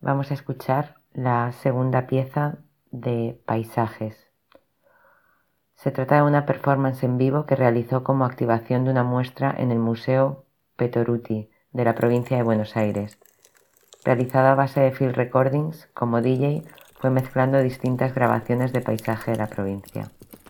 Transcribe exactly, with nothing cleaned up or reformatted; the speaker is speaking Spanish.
Vamos a escuchar la segunda pieza de Paisajes. Se trata de una performance en vivo que realizó como activación de una muestra en el Museo Petoruti de la provincia de Buenos Aires. Realizada a base de field recordings, como D J fue mezclando distintas grabaciones de paisaje de la provincia.